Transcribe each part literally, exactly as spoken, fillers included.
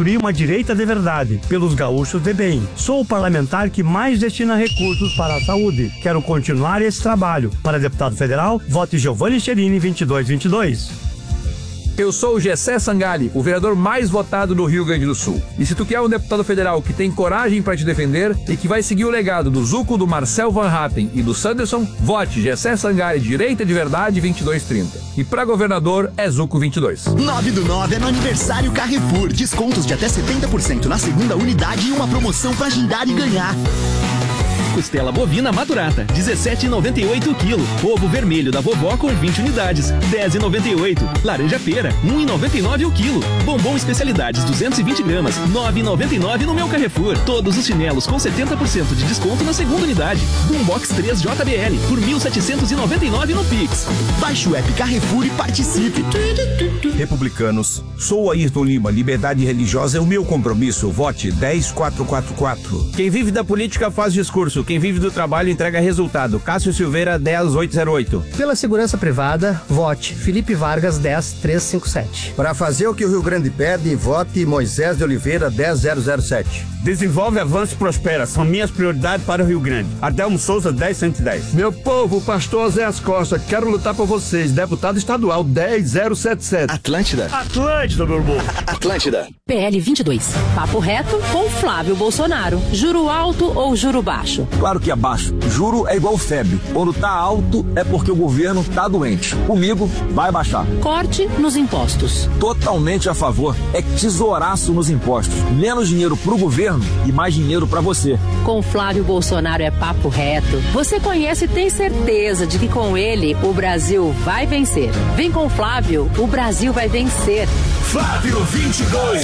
construir uma direita de verdade, pelos gaúchos de bem. Sou o parlamentar que mais destina recursos para a saúde. Quero continuar esse trabalho. Para deputado federal, vote Giovanni Cherini vinte e dois vinte e dois. Eu sou o Gessé Sangali, o vereador mais votado do Rio Grande do Sul. E se tu quer um deputado federal que tem coragem para te defender e que vai seguir o legado do Zuco, do Marcel Van Hatten e do Sanderson, vote Gessé Sangali, direita de verdade, vinte e dois trinta. E para governador é Zuco vinte e dois. nove do nove é no aniversário Carrefour. Descontos de até setenta por cento na segunda unidade e uma promoção para agendar e ganhar. Costela bovina maturata, dezessete reais e noventa e oito centavos o quilo. Ovo vermelho da vovó com vinte unidades, dez reais e noventa e oito centavos. Laranja pera, um real e noventa e nove centavos o quilo. Bombom especialidades duzentos e vinte gramas, nove reais e noventa e nove centavos no meu Carrefour. Todos os chinelos com setenta por cento de desconto na segunda unidade. Boombox três J B L por mil setecentos e noventa e nove no Pix. Baixe o app Carrefour e participe. Republicanos, sou Ayrton Lima. Liberdade religiosa é o meu compromisso. Vote dez mil quatrocentos e quarenta e quatro. Quem vive da política faz discurso. Quem vive do trabalho entrega resultado. Cássio Silveira, dez mil oitocentos e oito. Pela segurança privada, vote Felipe Vargas, dez mil trezentos e cinquenta e sete. Para fazer o que o Rio Grande pede, vote Moisés de Oliveira, dez mil sete. Desenvolve, avança e prospera. São minhas prioridades para o Rio Grande. Adelmo Souza, dez mil cento e dez. Meu povo, pastor Zé As Costa, quero lutar por vocês. Deputado estadual, dez mil setenta e sete. Atlântida. Atlântida, meu irmão. Atlântida. P L vinte e dois. Papo reto com Flávio Bolsonaro. Juro alto ou juro baixo? Claro que é baixo. Juro é igual febre. Quando tá alto é porque o governo tá doente. Comigo vai baixar. Corte nos impostos. Totalmente a favor. É tesouraço nos impostos. Menos dinheiro pro governo e mais dinheiro pra você. Com Flávio Bolsonaro é papo reto. Você conhece e tem certeza de que com ele o Brasil vai vencer. Vem com Flávio, o Brasil vai vencer. Flávio vinte e dois.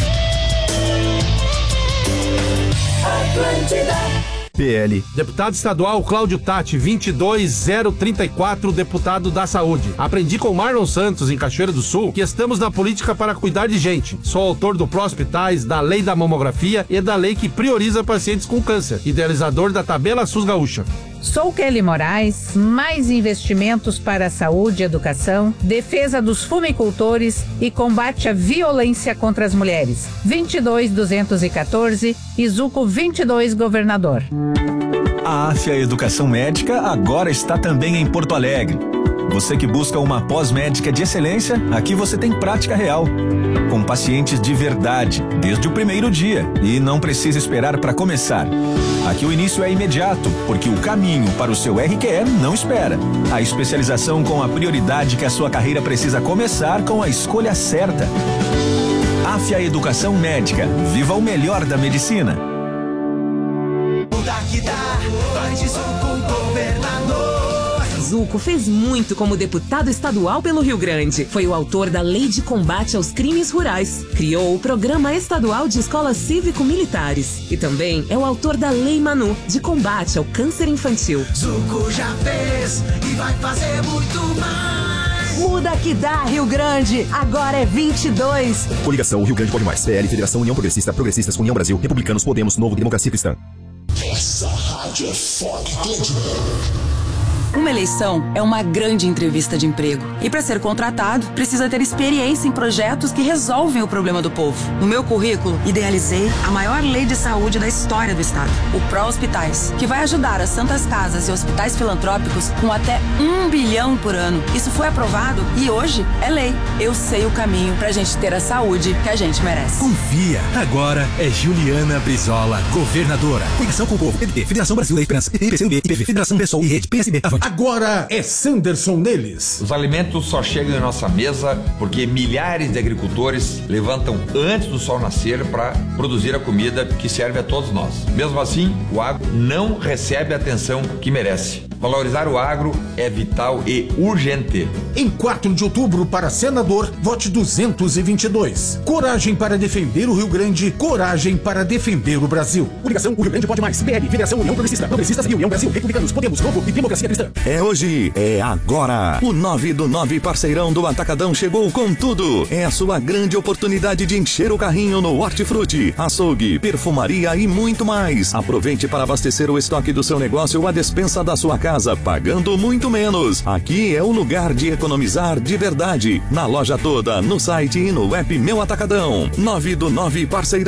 Atlântida. P L. Deputado estadual Cláudio Tati, vinte e dois zero trinta e quatro, deputado da Saúde. Aprendi com Marlon Santos, em Cachoeira do Sul, que estamos na política para cuidar de gente. Sou autor do Pró Hospitais, da Lei da Mamografia e da lei que prioriza pacientes com câncer. Idealizador da Tabela SUS Gaúcha. Sou Kelly Moraes, mais investimentos para a saúde e educação, defesa dos fumicultores e combate à violência contra as mulheres. vinte e dois duzentos e quatorze, Izuco vinte e dois, governador. A Afia Educação Médica agora está também em Porto Alegre. Você que busca uma pós-médica de excelência, aqui você tem prática real. Com pacientes de verdade, desde o primeiro dia. E não precisa esperar para começar. Aqui o início é imediato, porque o caminho para o seu R Q E não espera. A especialização com a prioridade que a sua carreira precisa começar com a escolha certa. Afia Educação Médica. Viva o melhor da medicina. Zuco fez muito como deputado estadual pelo Rio Grande. Foi o autor da Lei de Combate aos Crimes Rurais. Criou o Programa Estadual de Escolas Cívico-Militares. E também é o autor da Lei Manu, de combate ao câncer infantil. Zuco já fez e vai fazer muito mais. Muda que dá, Rio Grande. Agora é vinte e dois. Coligação Rio Grande Pode Mais. P L, Federação União Progressista, Progressistas, União Brasil, Republicanos, Podemos, Novo, Democracia Cristã. Essa rádio é foda. Uma eleição é uma grande entrevista de emprego. E para ser contratado, precisa ter experiência em projetos que resolvem o problema do povo. No meu currículo, idealizei a maior lei de saúde da história do estado, o Pró Hospitais, que vai ajudar as santas casas e hospitais filantrópicos com até um bilhão por ano. Isso foi aprovado e hoje é lei. Eu sei o caminho pra gente ter a saúde que a gente merece. Confia. Agora é Juliana Brizola, governadora. Coligação com o povo. P D T, Federação Brasileira da Esperança, P T, P C do B, I P V, Federação Pessoal e Rede, P S B. Avante. Agora é Sanderson neles. Os alimentos só chegam em nossa mesa porque milhares de agricultores levantam antes do sol nascer para produzir a comida que serve a todos nós. Mesmo assim, o agro não recebe a atenção que merece. Valorizar o agro é vital e urgente. Em quatro de outubro, para senador, vote duzentos e vinte e dois. Coragem para defender o Rio Grande, coragem para defender o Brasil. Coligação O Rio Grande Pode Mais. P L, Federação União Progressista, Progressistas e União Brasil, Republicanos, Podemos, Novo e Democracia Cristã. É hoje, é agora. O nove do nove parceirão do Atacadão chegou com tudo. É a sua grande oportunidade de encher o carrinho no Hortifruti, açougue, perfumaria e muito mais. Aproveite para abastecer o estoque do seu negócio ou a despensa da sua casa, pagando muito menos. Aqui é o lugar de economizar de verdade. Na loja toda, no site e no app Meu Atacadão. nove do nove parceirão.